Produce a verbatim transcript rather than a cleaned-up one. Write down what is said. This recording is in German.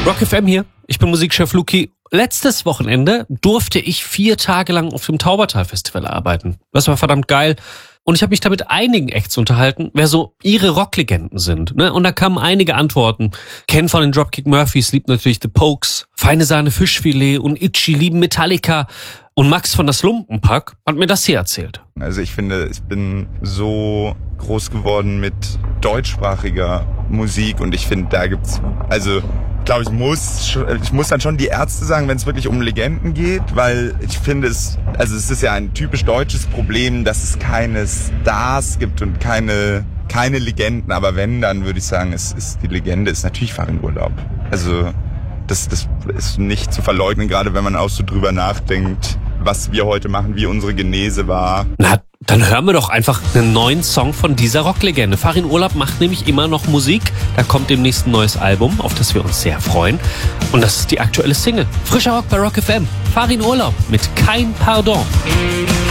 Rock F M hier, ich bin Musikchef Luki. Letztes Wochenende durfte ich vier Tage lang auf dem Taubertal-Festival arbeiten. Das war verdammt geil. Und ich habe mich da mit einigen Acts unterhalten, wer so ihre Rocklegenden sind. Ne? Und da kamen einige Antworten. Ken von den Dropkick Murphys liebt natürlich The Pokes, Feine Sahne Fischfilet und Itchy lieben Metallica. Und Max von das Lumpenpack hat mir das hier erzählt. Also ich finde, ich bin so groß geworden mit deutschsprachiger Musik und ich finde, da gibt's, also ich glaube, ich muss, ich muss dann schon die Ärzte sagen, wenn es wirklich um Legenden geht, weil ich finde es, also es ist ja ein typisch deutsches Problem, dass es keine Stars gibt und keine, keine Legenden, aber wenn, dann würde ich sagen, es ist, die Legende ist natürlich Farin Urlaub. Also das, das ist nicht zu verleugnen, gerade wenn man auch so drüber nachdenkt, was wir heute machen, wie unsere Genese war. Na, dann hören wir doch einfach einen neuen Song von dieser Rocklegende. Farin Urlaub macht nämlich immer noch Musik. Da kommt demnächst ein neues Album, auf das wir uns sehr freuen. Und das ist die aktuelle Single. Frischer Rock bei Rock F M. Farin Urlaub mit Kein Pardon.